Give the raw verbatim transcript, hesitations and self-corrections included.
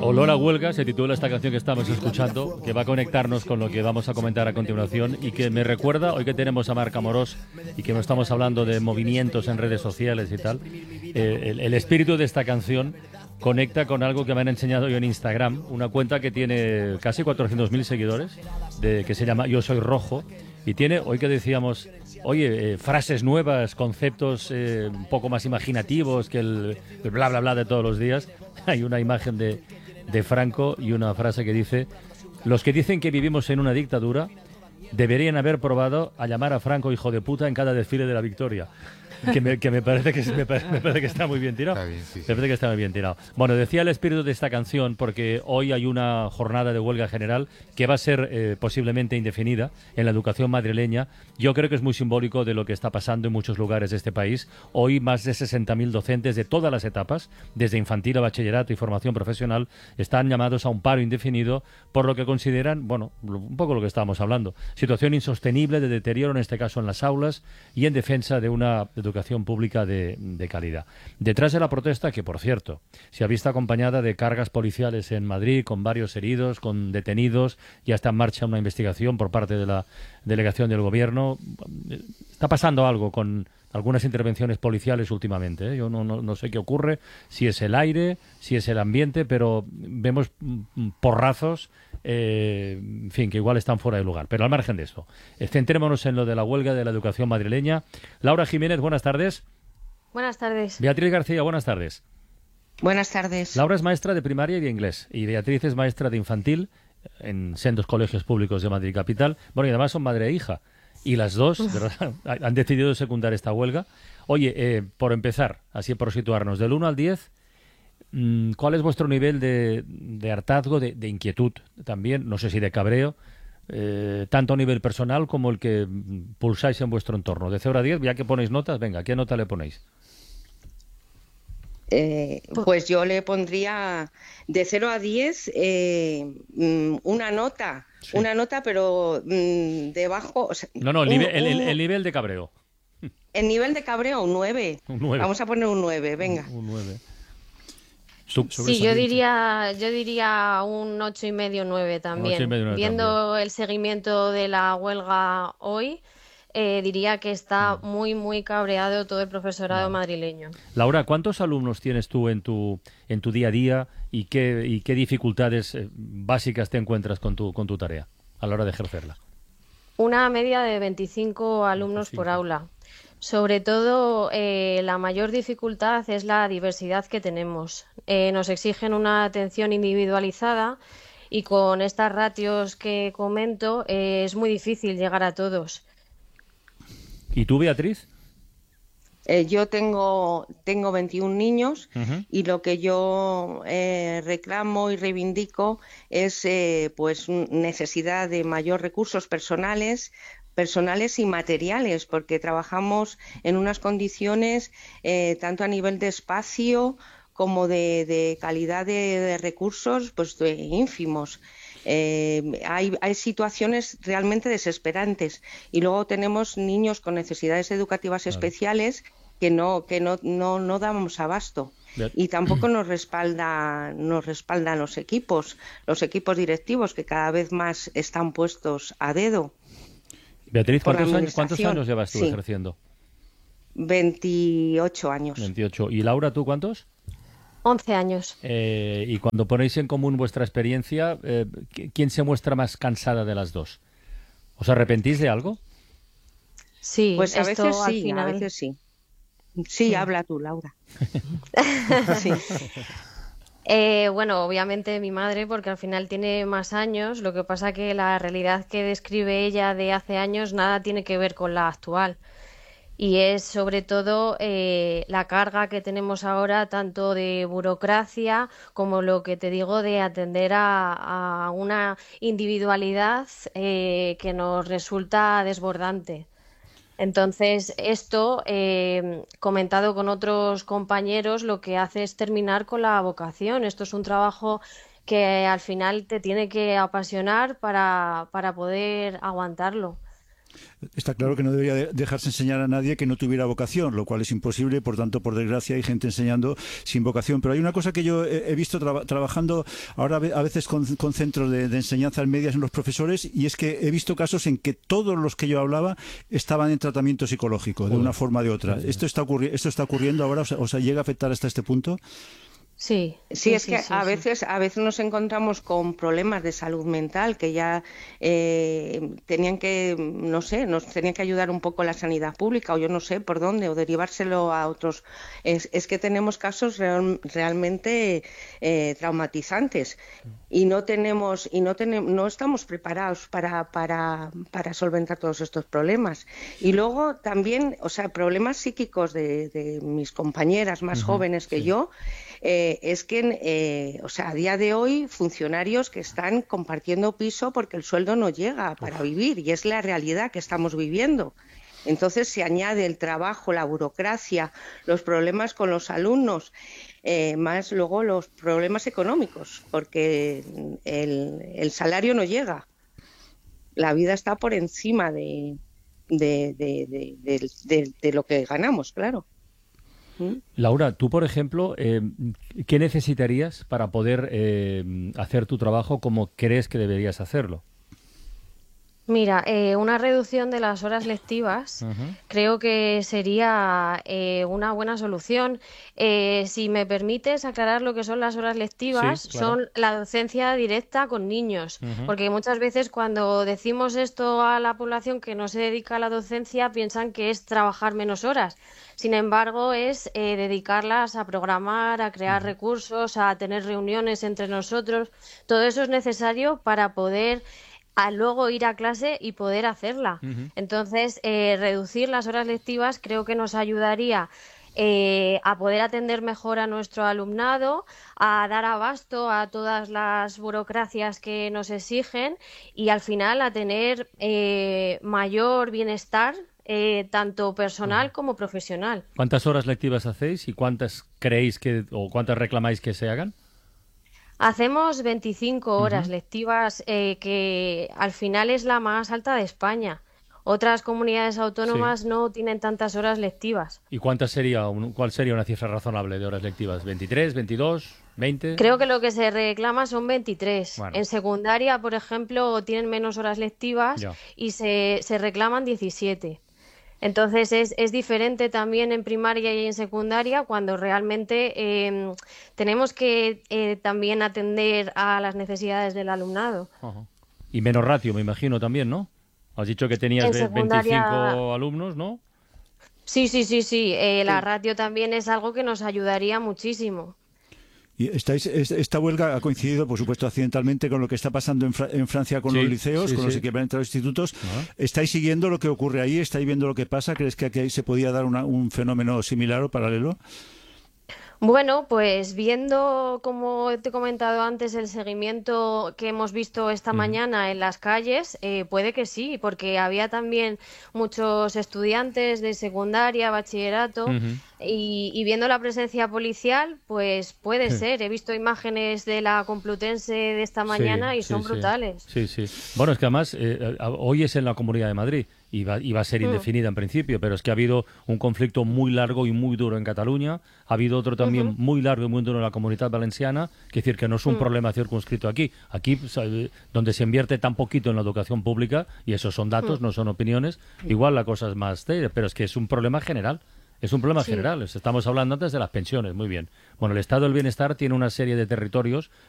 Olor a huelga se titula esta canción que estamos escuchando, que va a conectarnos con lo que vamos a comentar a continuación y que me recuerda, hoy que tenemos a Marc Amorós y que no estamos hablando de movimientos en redes sociales y tal, eh, el, el espíritu de esta canción conecta con algo que me han enseñado yo en Instagram, una cuenta que tiene casi cuatrocientos mil seguidores, de, que se llama Yo Soy Rojo, y tiene, hoy que decíamos, oye, eh, frases nuevas, conceptos eh, un poco más imaginativos que el, el bla bla bla de todos los días. Hay una imagen de, de Franco y una frase que dice: los que dicen que vivimos en una dictadura deberían haber probado a llamar a Franco hijo de puta en cada desfile de la victoria. Que me, que me parece que me parece, me parece que está muy bien tirado. Está bien, sí, sí. Me parece que está muy bien tirado. Bueno, decía el espíritu de esta canción porque hoy hay una jornada de huelga general que va a ser eh, posiblemente indefinida en la educación madrileña. Yo creo que es muy simbólico de lo que está pasando en muchos lugares de este país. Hoy más de sesenta mil docentes de todas las etapas, desde infantil a bachillerato y formación profesional, están llamados a un paro indefinido por lo que consideran, bueno, un poco lo que estábamos hablando, situación insostenible de deterioro, en este caso en las aulas, y en defensa de una educación pública de, de calidad. Detrás de la protesta, que por cierto se ha visto acompañada de cargas policiales en Madrid, con varios heridos, con detenidos, ya está en marcha una investigación por parte de la delegación del gobierno. Está pasando algo con algunas intervenciones policiales últimamente, ¿eh? Yo no, no, no sé qué ocurre, si es el aire, si es el ambiente, pero vemos porrazos, eh, en fin, que igual están fuera de lugar. Pero al margen de esto, centrémonos en lo de la huelga de la educación madrileña. Laura Jiménez, buenas tardes. Buenas tardes. Beatriz García, buenas tardes. Buenas tardes. Laura es maestra de primaria y de inglés, y Beatriz es maestra de infantil en sendos colegios públicos de Madrid capital. Bueno, y además son madre e hija. Y las dos, de verdad, han decidido secundar esta huelga. Oye, eh, por empezar, así por situarnos, del uno al diez, ¿cuál es vuestro nivel de, de hartazgo, de, de inquietud también, no sé si de cabreo, eh, tanto a nivel personal como el que pulsáis en vuestro entorno? De cero a diez, ya que ponéis notas, venga, ¿qué nota le ponéis? Eh, pues yo le pondría de cero a diez eh, una nota, sí. una nota, pero mmm, debajo... O sea, no, no, el, un, nivel, el, el, el nivel de cabreo. El nivel de cabreo, un nueve. Un nueve. Vamos a poner un nueve, venga. Un, un nueve. Sí, yo diría, yo diría un ocho y medio, nueve también. ocho y medio, nueve Viendo también. El seguimiento de la huelga hoy, eh, diría que está mm. muy, muy cabreado todo el profesorado no. madrileño. Laura, ¿cuántos alumnos tienes tú en tu en tu día a día y qué y qué dificultades eh, básicas te encuentras con tu con tu tarea a la hora de ejercerla? Una media de veinticinco alumnos veinticinco. por aula. Sobre todo, eh, la mayor dificultad es la diversidad que tenemos. Eh, nos exigen una atención individualizada y con estas ratios que comento eh, es muy difícil llegar a todos. ¿Y tú, Beatriz? Eh, yo tengo, tengo veintiún niños uh-huh. y lo que yo eh, reclamo y reivindico es eh, pues necesidad de mayor recursos personales, personales y materiales, porque trabajamos en unas condiciones eh, tanto a nivel de espacio como de, de calidad de, de recursos pues de ínfimos. Eh, hay, hay situaciones realmente desesperantes y luego tenemos niños con necesidades educativas claro. especiales que no que no no, no damos abasto. Y tampoco nos respalda nos respaldan los equipos, los equipos directivos que cada vez más están puestos a dedo. Beatriz, ¿cuántos años, ¿cuántos años llevas tú sí. ejerciendo? veintiocho años. veintiocho. ¿Y Laura, tú cuántos? once años. Eh, y cuando ponéis en común vuestra experiencia, eh, ¿quién se muestra más cansada de las dos? ¿Os arrepentís de algo? Sí, pues a esto veces al sí, final... a veces sí. Sí, sí. Habla tú, Laura. sí. Eh, bueno, obviamente mi madre, porque al final tiene más años, lo que pasa que la realidad que describe ella de hace años nada tiene que ver con la actual. Y es sobre todo eh, la carga que tenemos ahora, tanto de burocracia como lo que te digo de atender a, a una individualidad eh, que nos resulta desbordante. Entonces, esto, eh, comentado con otros compañeros, lo que hace es terminar con la vocación. Esto es un trabajo que al final te tiene que apasionar para, para poder aguantarlo. Está claro que no debería dejarse enseñar a nadie que no tuviera vocación, lo cual es imposible, por tanto, por desgracia, hay gente enseñando sin vocación. Pero hay una cosa que yo he visto tra trabajando ahora a veces con, con centros de, de enseñanzas medias en los profesores, y es que he visto casos en que todos los que yo hablaba estaban en tratamiento psicológico, de una forma o de otra. ¿Esto está, ocurri ¿Esto está ocurriendo ahora? ¿O sea, o sea, llega a afectar hasta este punto? Sí, sí, sí, es sí, que sí, a sí. veces a veces nos encontramos con problemas de salud mental que ya eh, tenían que, no sé, nos tenían que ayudar un poco la sanidad pública, o yo no sé por dónde, o derivárselo a otros. Es, es que tenemos casos real, realmente eh, traumatizantes y no tenemos y no tenemos no estamos preparados para para para solventar todos estos problemas. Y luego también, o sea, problemas psíquicos de, de mis compañeras más Uh-huh, jóvenes que sí. yo. Eh, es que, eh, o sea, a día de hoy, funcionarios que están compartiendo piso porque el sueldo no llega para vivir, y es la realidad que estamos viviendo. Entonces se añade el trabajo, la burocracia, los problemas con los alumnos, eh, más luego los problemas económicos, porque el, el salario no llega. La vida está por encima de, de, de, de, de, de, de lo que ganamos, claro. Laura, tú, por ejemplo, eh, ¿qué necesitarías para poder eh, hacer tu trabajo como crees que deberías hacerlo? Mira, eh, una reducción de las horas lectivas Uh-huh. creo que sería eh, una buena solución. Eh, si me permites aclarar lo que son las horas lectivas, Sí, claro. son la docencia directa con niños, Uh-huh. porque muchas veces cuando decimos esto a la población que no se dedica a la docencia, piensan que es trabajar menos horas. Sin embargo, es eh, dedicarlas a programar, a crear Uh-huh. recursos, a tener reuniones entre nosotros. Todo eso es necesario para poder a luego ir a clase y poder hacerla. Uh-huh. Entonces, eh, reducir las horas lectivas creo que nos ayudaría eh, a poder atender mejor a nuestro alumnado, a dar abasto a todas las burocracias que nos exigen y al final a tener eh, mayor bienestar, eh, tanto personal Uh-huh. como profesional. ¿Cuántas horas lectivas hacéis y cuántas creéis que o cuántas reclamáis que se hagan? Hacemos veinticinco horas Uh-huh. lectivas, eh, que al final es la más alta de España. Otras comunidades autónomas Sí. no tienen tantas horas lectivas. ¿Y cuántas sería un- cuál sería una cifra razonable de horas lectivas? ¿veintitrés, veintidós, veinte? Creo que lo que se reclama son veintitrés. Bueno. En secundaria, por ejemplo, tienen menos horas lectivas Ya. y se, se reclaman diecisiete. Entonces es, es diferente también en primaria y en secundaria cuando realmente eh, tenemos que eh, también atender a las necesidades del alumnado. Ajá. Y menos ratio, me imagino también, ¿no? Has dicho que tenías En ve- secundaria- veinticinco alumnos, ¿no? Sí, sí, sí, sí. Eh, la Sí. ratio también es algo que nos ayudaría muchísimo. Y estáis, es- esta huelga ha coincidido, por supuesto, accidentalmente con lo que está pasando en, Fra- en Francia con Sí, los liceos, sí, con los sí. equivalentes a los institutos. Ajá. ¿Estáis siguiendo lo que ocurre ahí? ¿Estáis viendo lo que pasa? ¿Crees que aquí se podía dar una- un fenómeno similar o paralelo? Bueno, pues viendo, como te he comentado antes, el seguimiento que hemos visto esta Ujú. mañana en las calles, eh, puede que sí, porque había también muchos estudiantes de secundaria, bachillerato, Ujú. y, y viendo la presencia policial, pues puede Sí. ser. He visto imágenes de la Complutense de esta mañana Sí, y sí, son sí. brutales. Sí, sí. Bueno, es que además eh, a- hoy es en la Comunidad de Madrid y va, y va a ser Mm. indefinida en principio, pero es que ha habido un conflicto muy largo y muy duro en Cataluña, ha habido otro también Ujú. muy largo y muy duro en la Comunidad Valenciana, que decir que no es un Mm. problema circunscrito aquí. Aquí, pues, eh, donde se invierte tan poquito en la educación pública, y esos son datos, Mm. no son opiniones, igual la cosa es más seria, pero es que es un problema general. Es un problema Sí. general. Estamos hablando antes de las pensiones, muy bien. Bueno, el estado del bienestar tiene una serie de territorios